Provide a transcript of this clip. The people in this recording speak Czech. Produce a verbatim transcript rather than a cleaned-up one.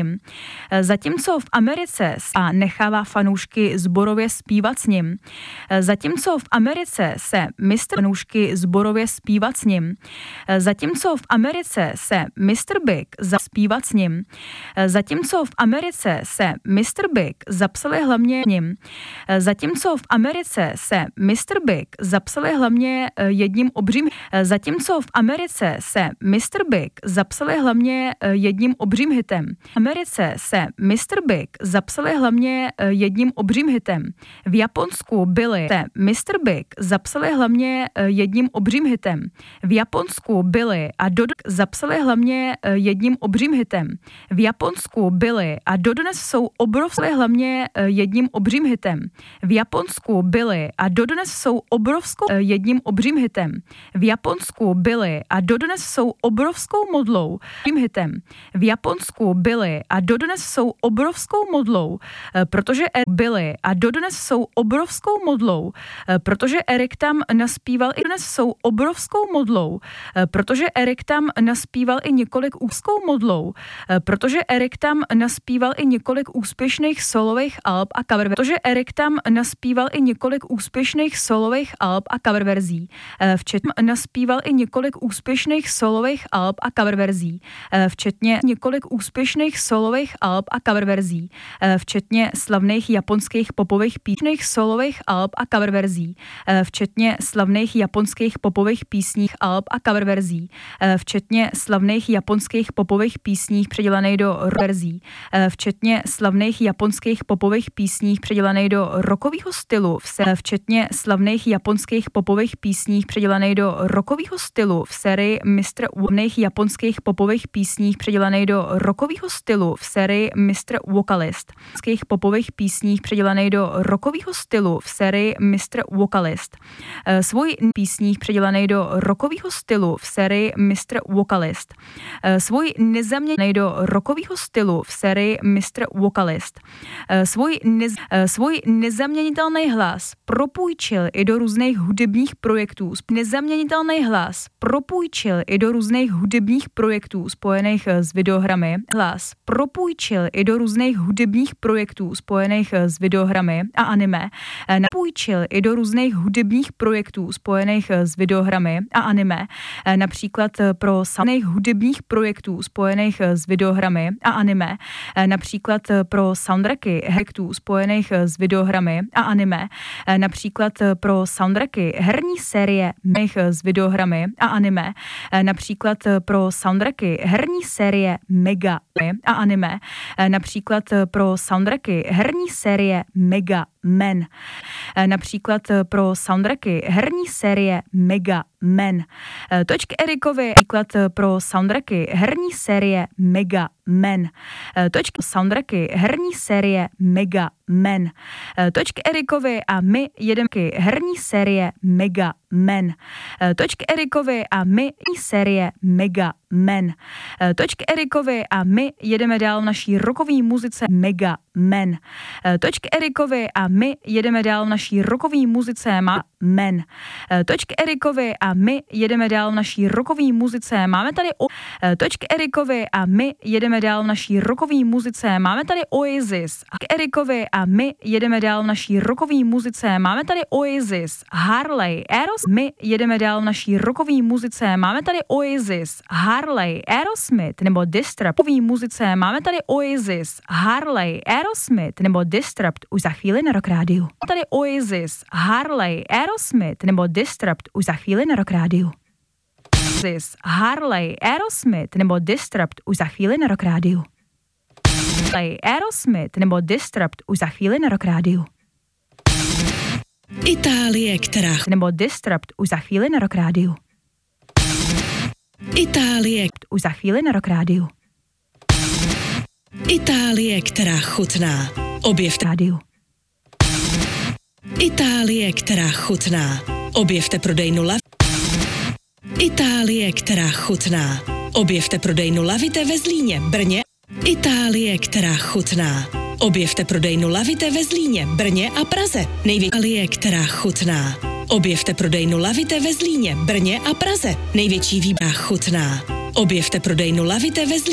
ním. Zatímco v Americe a nechává fanoušky sborově zpívat s ním. Zatímco v Americe se mistr fanoušky sborově zpívat s ním. Zatímco v Americe se mistr Big zaspívat s ním. Zatímco v Americe se mistr Big zapsali hlavně ním. Zatímco v Americe se mistr Big zapsali hlavně jedním obřím. Zatímco v Americe se mistr Big zapsali hlavně jedním obřím hitem. V Americe se mistr Big zapsali hlavně jedním obřím hitem. V Japonsku byli se mistr Big zapsali hlavně jedním obřím hitem. V Japonsku byli a dodnes zapsali hlavně jedním obřím hitem. V Japonsku byli a dodnes jsou obrovské hlavně jedním obřím hitem. V Japonsku byli a dodnes jsou obrovskou jedním obřím hitem. V Japonsku byli a dodnes jsou obrovskou modlou hitem. V Japonsku byli a dodnes jsou obrovskou modlou, protože byli a dodnes jsou obrovskou modlou, protože Erik tam naspíval i dnes jsou obrovskou modlou, protože Erik tam naspíval i několik úzkou modlou, protože Erik tam naspíval i několik úspěšných solových alb a cover, protože Erik tam naspíval i několik úspěšných solových alb a cover verzí, včetně naspíval i několik úspěšných solových alb a cover verzí, včetně několik úspěšných solových alb a cover verzí, včetně slavných japonských popových písních solových alb a cover verzí, včetně slavných japonských popových písních alb a cover verzí, včetně slavných japonských popových písních předělaných do verzí, včetně slavných japonských popových písních předělaných do rockového stylu, včetně slavných japonských popových písních předělaných do rockového stylu v sérii mistr Slavných japonských popových písních předělaných do rockového stylu v sérii mistr Vocalist. Popových písních předělaných do rockového stylu v sérii mistr Vocalist. Svůj písních předělaných do rockového stylu v sérii mistr Vocalist. Svůj nezaměněný do rockového stylu v sérii mistr Vocalist. Svůj, nez, svůj nezaměnitelný hlas propůjčil i do různých hudebních projektů. Nezaměnitelný hlas propůjčil i do různých hudebních projektů spojených s videohrami. Hlas propůjčil i do různých hudebních projektů spojených s videohrami a anime. Napůjčil i do různých hudebních projektů spojených s videohrami a anime. Například pro samých hudebních projektů spojených s videohrami a anime. Například pro soundtracky hektů spojených s videohrami a anime. Například pro soundtracky herní série mých s videohrami a anime. Například pro soundtracky herní série Mega a anime. Například pro soundtracky herní série Mega Man. Například pro soundtracky herní série Mega Man. Točky Erikovi například pro soundtracky herní série Mega Man. Točky soundtracky herní série Mega Man. Točky Erikovi a my jedeme herní série Mega Man. Točky Erikovi a my série Mega Man. Točky Erikovi a my jedeme dál v naší rockové muzice Mega Man. Točky Erikovi a my jedeme dál v naší rockové muzice má Man. Točky Erikovi a my jedeme dál v naší rockové muzice. Máme tady o... Točky Erikovi a my jedeme dál v naší rockové muzice. Máme tady Oasis. Erikovi a my jedeme dál v naší rockové muzice. Máme tady Oasis, Harley, Aerosmith. My jedeme dál v naší rockové muzice. Máme tady Oasis, Harley, Aerosmith nebo Disturbed. V muzice máme tady Oasis, Harley, Aerosmith nebo Disturbed už za chvíli na Rock Rádiu. Tady Oasis, Harley, Aerosmith nebo Disturbed už za chvíli na Rock Rádiu. Oasis, Harley, Aerosmith nebo Disturbed už za chvíli na Rock Rádiu. Aerosmith nebo Disturbed už za chvíli na Rock Rádiu. Itálie, která... Nebo Disturbed už za chvíli na Rock Rádiu. Itálie. Už za chvíli na Rock Rádiu. Itálie, která chutná. Objevte rádiu. Itálie, která chutná. Objevte prodejnu Lav... Itálie, která chutná. Objevte prodejnu Lavite ve Zlíně, Brně. Itálie, která chutná. Objevte prodejnu Lavite ve Zlíně, Brně a Praze. Největší Itálie, která chutná. Objevte prodejnu Lavite ve Zlíně, Brně a Praze. Největší výběr chutná. Objevte prodejnu Lavite ve Zlíně.